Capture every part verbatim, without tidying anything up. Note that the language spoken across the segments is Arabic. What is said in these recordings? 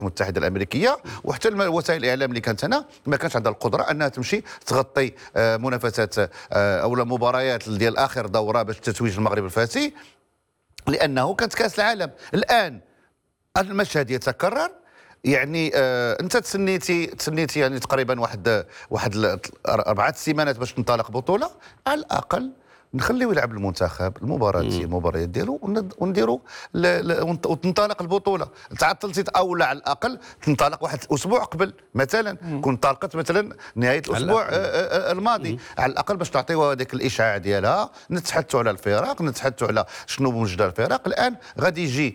المتحده الامريكيه، وحتى وسائل الاعلام اللي كانت هنا ما كانش عندها القدره انها تمشي تغطي منافسات او مباريات ديال اخر دوره باش تتويج المغرب الفاسي، لانه كانت كاس العالم. الان المشهد يتكرر. يعني آه انت تسنيتي تسنيتي يعني تقريبا واحد واحد اربعه سيمانات باش تنطلق بطوله، على الاقل نخليو يلعب المنتخب المباراه المباريات ديالو ونديروا وتنطلق البطوله. تعطلتي او لا على الاقل تنطلق واحد اسبوع قبل مثلا، كون انطلقت مثلا نهايه الاسبوع الماضي على الاقل باش تعطيوها هذاك الاشعاع ديالها. نتحدثوا على الفرق، نتحدثوا على شنو موجوده الفرق. الان غادي يجي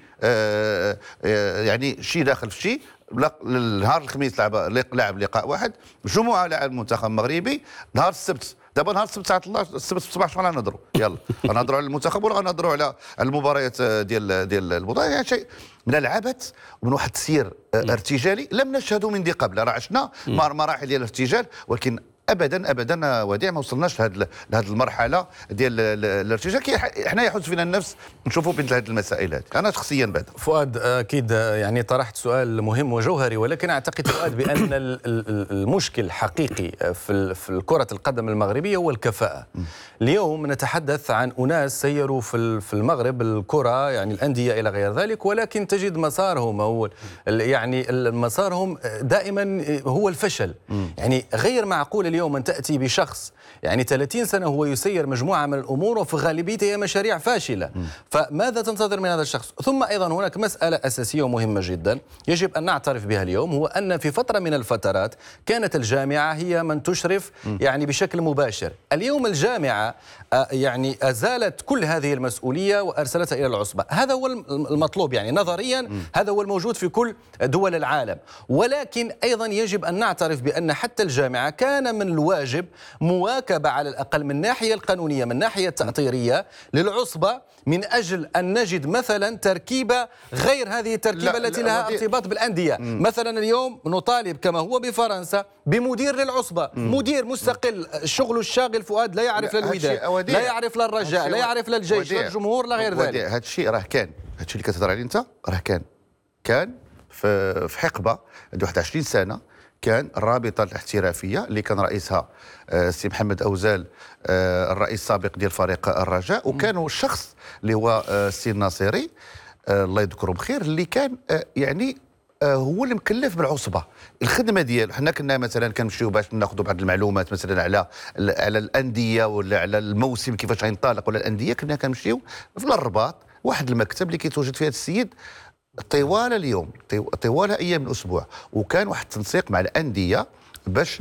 آآ آآ يعني شي داخل في شي. نهار الخميس لعب لعب لقاء واحد، جمعه لعب المنتخب المغربي، نهار السبت دابا نهار السبت ساعه الله السبت في الصباح شنو غنهضروا؟ يلا غنهضروا على المنتخب ولا غنهضروا على المباريات ديال ديال البطوله؟ يعني شيء من العبث ومن واحد السير ارتجالي لم نشهده من ذي قبل. راه عشنا مراحل ديال الارتجال، ولكن ابدا ابدا وديع ما وصلناش لهذه لهذه المرحله ديال الارتجال. كي حنا يحوز فينا النفس نشوفوا مثل هذه المسائل هذه. انا شخصيا بعد فؤاد اكيد يعني طرحت سؤال مهم وجوهري، ولكن اعتقد فؤاد بان المشكل الحقيقي في في كره القدم المغربيه هو الكفاءه. اليوم نتحدث عن اناس سيروا في في المغرب الكره، يعني الانديه الى غير ذلك، ولكن تجد مسارهم هو يعني مسارهم دائما هو الفشل. يعني غير معقول اليوم أن تأتي بشخص يعني ثلاثين سنة هو يسير مجموعة من الأمور وفي غالبيتها هي مشاريع فاشلة. فماذا تنتظر من هذا الشخص؟ ثم أيضا هناك مسألة أساسية ومهمة جدا يجب أن نعترف بها اليوم، هو أن في فترة من الفترات كانت الجامعة هي من تشرف يعني بشكل مباشر. اليوم الجامعة يعني أزالت كل هذه المسؤولية وأرسلتها إلى العصبة. هذا هو المطلوب، يعني نظريا هذا هو الموجود في كل دول العالم، ولكن أيضا يجب أن نعترف بأن حتى الجامعة كان من الواجب مواكبة على الأقل من الناحية القانونية من الناحية التأطيرية للعصبة، من أجل أن نجد مثلا تركيبة غير هذه التركيبة التي لها ارتباط بالأندية. مم. مثلا اليوم نطالب كما هو بفرنسا بمدير للعصبة، مم. مدير مستقل شغله الشاغل فؤاد، لا يعرف لا الوداد، لا يعرف لا الرجاء، لا يعرف لا الجيش لا الجمهور لا غير ذلك. هذا الشيء راه كان، هذا الشيء اللي كتهضر عليه أنت راه كان كان في في حقبة واحد وعشرين سنة. كان الرابطه الاحترافيه اللي كان رئيسها السي محمد اوزال الرئيس السابق ديال فريق الرجاء، وكانوا الشخص اللي هو السي الناصري الله يذكره بخير اللي كان يعني هو اللي مكلف بالعصبه الخدمه ديالو. حنا كنا مثلا كنمشيو باش ناخذوا بعض المعلومات مثلا على على الانديه ولا على الموسم كيفاش غينطلق ولا الانديه، كنا كنمشيو في الرباط واحد المكتب اللي كيتواجد فيه هذا السيد طوال اليوم طوال ايام الاسبوع، وكان واحد التنسيق مع الانديه باش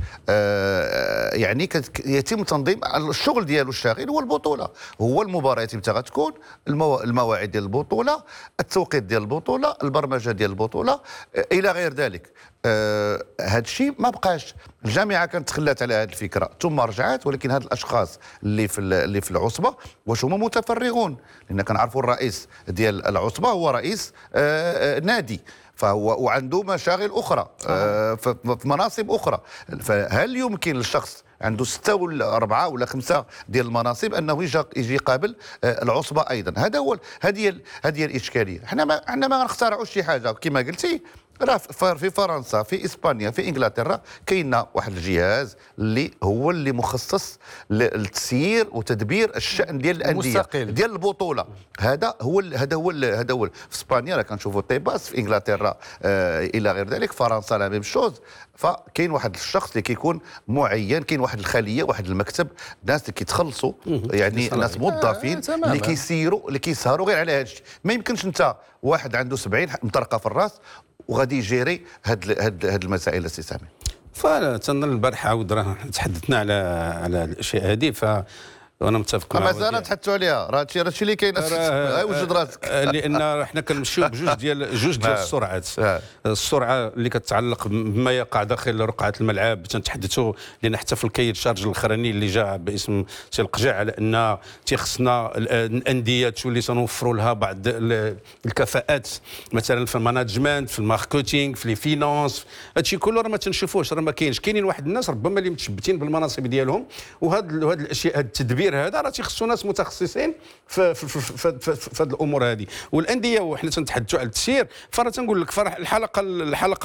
آه يعني يتم تنظيم الشغل ديالو الشاغل هو البطوله، هو المباريات متى غتكون، المو... المواعيد ديال البطوله، التوقيت ديال البطوله، البرمجه ديال البطوله آه الى غير ذلك. هذا آه الشيء ما بقاش. الجامعه كانت تخلات على هذه الفكره ثم رجعت، ولكن هاد الاشخاص اللي في اللي في العصبه واش هما متفرغون؟ لان كنعرفوا الرئيس ديال العصبه هو رئيس آه آه نادي، فهو وعنده مشاغل اخرى آه في مناصب اخرى. فهل يمكن للشخص عنده سته ولا اربعه ولا خمسه ديال المناصب انه يجي يجي يقابل آه العصبه ايضا؟ هذا هو هذه هذه الاشكاليه. احنا ما احنا ما غنخترعوش شي حاجه كما قلتي. راه في فرنسا في اسبانيا في انجلترا كاين واحد الجهاز اللي هو اللي مخصص للتسيير وتدبير الشان ديال الانديه ديال البطوله. هذا هو هذا هو هذا هو في اسبانيا راه كنشوفوا تيباس، في انجلترا آه الى غير ذلك، فرنسا لا ميم شوز. فكاين واحد الشخص اللي كيكون معين، كاين واحد الخليه واحد المكتب، ناس اللي كيتخلصوا يعني ناس موظفين آه اللي كيسيروا اللي كيسهروا غير على هذا الشيء. ما يمكنش انت واحد عنده سبعين مطرقه في الراس وغادي يجيري هاد هاد هاد المسائل السي سامي. فانا تنظن البارح عاود راه تحدثنا على على الاشياء هذه، ف وانا متفق معك. مازال تحدثوا عليها، راه هادشي هادشي اللي كاين. وجد راسك لان حنا كنمشيو بجوج ديال جوج ديال السرعات. السرعه اللي كتعلق بما يقع داخل رقعه الملعب تنتحدثوا، لان حتى في الكيد شارج الاخراني اللي جاء باسم سي القجع على ان تيخصنا الانديه تولي تنوفروا لها بعض الكفاءات مثلا في الماناجمنت، في الماركتينغ، في لي فينانس. هادشي كله راه ما تنشوفوش، راه ما كاينش. كاينين واحد الناس ربما اللي متشبتين بالمناصب ديالهم، وهاد هاد الاشياء هاد التدبير الكبير هذا راه تيخصو ناس متخصصين في في في, في, في, في هذه الامور هذه. والانديه وحنا تنتحدثوا على التسيير، فراه تنقول لك فرح الحلقه الحلقه